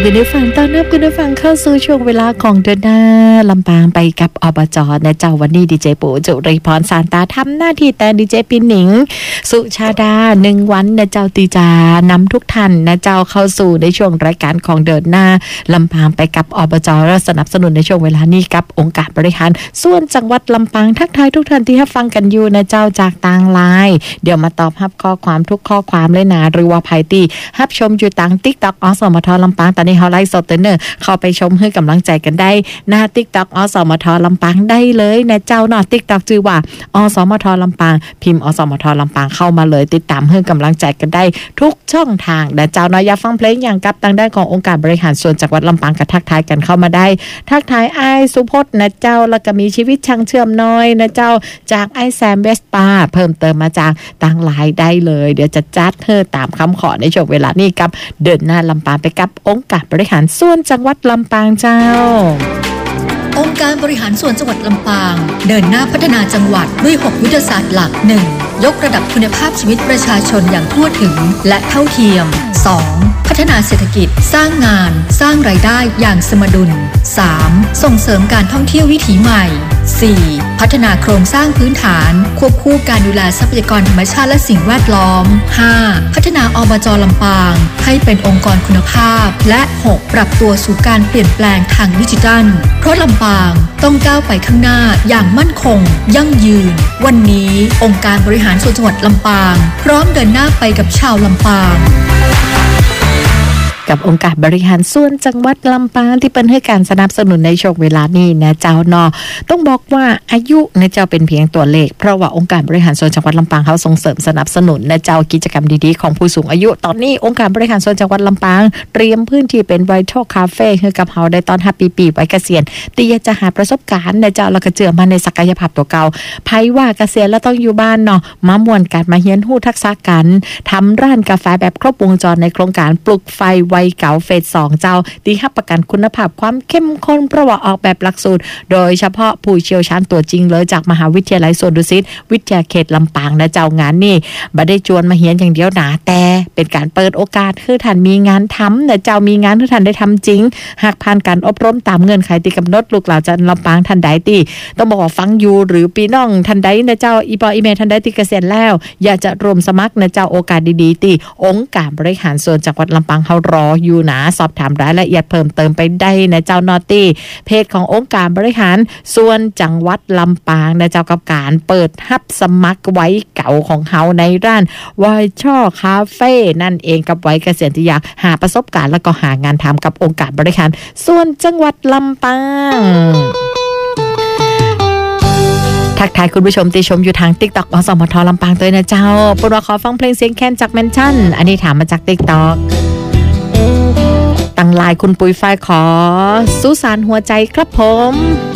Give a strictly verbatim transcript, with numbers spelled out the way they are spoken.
คุณผู้ฟังต้อนรับคุณผู้ฟังเข้าสู่ช่วงเวลาของเดินหน้าลำปางไปกับอบจนะเจ้าวันนี้ดีเจปู่จุริพรสานตาทำหน้าที่แต่ดีเจปินหนิงสุชาดาหนึ่งวันนะเจ้าตีจานำทุกท่านนะเจ้าเข้าสู่ในช่วงรายการของเดินหน้าลำปางไปกับอบจและสนับสนุนในช่วงเวลานี้กับองค์การบริหารส่วนจังหวัดลำปางทักทายทุกท่านที่รับฟังกันอยู่นะเจ้าจากต่างไลน์เดี๋ยวมาตอบรับข้อความทุกข้อความเลยนะหรือว่าภัยตีรับชมอยู่ต่าง TikTok อสมทลำปางตอนนี้เฮาไลฟ์สดเนอเข้าไปชมให้กำลังใจกันได้หน้า TikTok อสมทลำปางได้เลยนะเจ้าเนาะ TikTok ชื่อว่าอสมทลำปางพิมพ์อสมทลำปางเข้ามาเลยติดตามให้กำลังใจกันได้ทุกช่องทางนะเจ้าเนาะอยากฟังเพลงอย่างกับทางด้านขององค์การบริหารส่วนจังหวัดลำปางก็ทักทายกันเข้ามาได้ทักทายไอ้สุพจน์นะเจ้าแล้วก็มีชีวิตช่างเชื่อมน้อยนะเจ้าจากไอ้แซมเวสปาเพิ่มเติมมาจากต่างหลายได้เลยเดี๋ยวจะจัดเธอตามคำขอในช่วงเวลานี้กับเดินหน้าลำปางไปกับองค์การบริหารส่วนจังหวัดลำปางเจ้าองค์การบริหารส่วนจังหวัดลำปางเดินหน้าพัฒนาจังหวัดด้วยหกยุทธศาสตร์หลัก หนึ่ง ยกระดับคุณภาพชีวิตประชาชนอย่างทั่วถึงและเท่าเทียม สอง พัฒนาเศรษฐกิจสร้างงานสร้างรายได้อย่างสมดุล สาม ส่งเสริมการท่องเที่ยววิถีใหม่ สี่ พัฒนาโครงสร้างพื้นฐานควบคู่การดูแลทรัพยากรธรรมชาติและสิ่งแวดล้อม ห้า พัฒนาอบจ.ลำปางให้เป็นองค์กรคุณภาพและ หก ปรับตัวสู่การเปลี่ยนแปลงทางดิจิทัลเพราะลำปางต้องก้าวไปข้างหน้าอย่างมั่นคงยั่งยืนวันนี้องค์การบริหารส่วนจังหวัดลำปางพร้อมเดินหน้าไปกับชาวลำปางกับองค์การบริหารส่วนจังหวัดลำปางที่เป็นให้การสนับสนุนในช่วงเวลานี้นะเจ้าเนาะต้องบอกว่าอายุนะเจ้าเป็นเพียงตัวเลขเพราะว่าองค์การบริหารส่วนจังหวัดลำปางเขาส่งเสริมสนับสนุนนะเจ้ากิจกรรมดีๆของผู้สูงอายุตอนนี้องค์การบริหารส่วนจังหวัดลำปางเตรียมพื้นที่เป็นไวท์โชคคาเฟ่ให้กับเฮาได้ตอนห้าปีปีไว้เกษียณที่จะหาประสบการณ์นะเจ้าแล้วก็เชื่อมั่นในศักยภาพตัวเก่าไผว่าเกษียณแล้วต้องอยู่บ้านเนาะมาม่วนกันมาเรียนรู้ทักษะกันทำร้านกาแฟแบบครบวงจรในโครงการปลุกไฟไวเก่าเฟสสองเจ้าที่รับประกันคุณภาพความเข้มข้นเพราะว่าออกแบบหลักสูตรโดยเฉพาะผู้เชี่ยวชาญตัวจริงเลยจากมหาวิทยาลัยสวนดุสิตวิทยาเขตลำปางนะเจ้างานนี่บ่ได้จวนมาเฮียนอย่างเดียวหนาแต่เป็นการเปิดโอกาสคือท่านมีงานทำนะเจ้ามีงานที่ท่านได้ทำจริงหากผ่านการอบรมตามเงื่อนไขที่กำหนดลูกหลานจันลำปางท่านใดที่ต้องบอกว่าฟังอยู่หรือพี่น้องท่านใดนะเจ้าอีปออีเมท่านใดที่เกษียณแล้วอยากจะรวมสมัครนะเจ้าโอกาสดีๆที่องค์การบริหารส่วนจังหวัดลำปางเฮารออยู่นะสอบถามรายละเอียดเพิ่มเติมไปได้นะเจ้านอตี้เพจขององค์การบริหารส่วนจังหวัดลำปางนะเจ้ากับการเปิดรับสมัครไว้เก่าของเฮาในร้านวายช่อคาเฟ่นั่นเองกับไว้เกษียณที่อยากหาประสบการณ์แล้วก็หางานทำกับองค์การบริหารส่วนจังหวัดลำปางทักทายคุณผู้ชมที่ชมอยู่ทาง TikTok อสมทลำปางด้วยนะเจ้าปรขอฟังเพลงเสียงแคนจากแมนชั่นอันนี้ถามมาจาก TikTokตั้งลายคุณปุ้ยฝ้ายขอสุสานหัวใจครับผม